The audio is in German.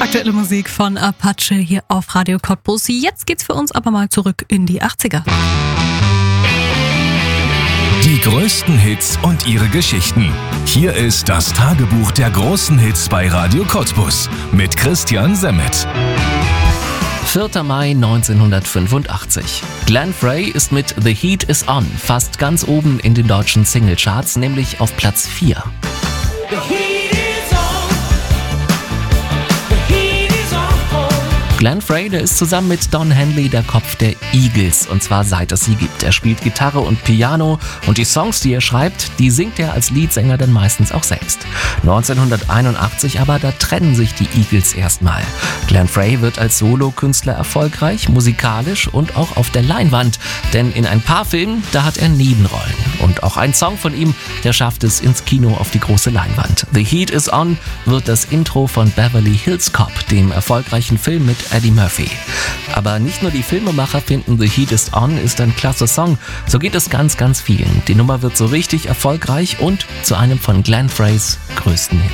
Aktuelle Musik von Apache hier auf Radio Cottbus. Jetzt geht's für uns aber mal zurück in die 80er. Die größten Hits und ihre Geschichten. Hier ist das Tagebuch der großen Hits bei Radio Cottbus mit Christian Semmet. 4. Mai 1985. Glenn Frey ist mit The Heat Is On fast ganz oben in den deutschen Singlecharts, nämlich auf Platz 4. Glenn Frey, der ist zusammen mit Don Henley der Kopf der Eagles, und zwar seit es sie gibt. Er spielt Gitarre und Piano und die Songs, die er schreibt, die singt er als Leadsänger dann meistens auch selbst. 1981 aber, da trennen sich die Eagles erstmal. Glenn Frey wird als Solokünstler erfolgreich, musikalisch und auch auf der Leinwand, denn in ein paar Filmen, da hat er Nebenrollen. Und auch ein Song von ihm, der schafft es ins Kino auf die große Leinwand. The Heat Is On wird das Intro von Beverly Hills Cop, dem erfolgreichen Film mit Eddie Murphy. Aber nicht nur die Filmemacher finden The Heat Is On ist ein klasse Song, so geht es ganz, ganz vielen. Die Nummer wird so richtig erfolgreich und zu einem von Glenn Freys größten Hits.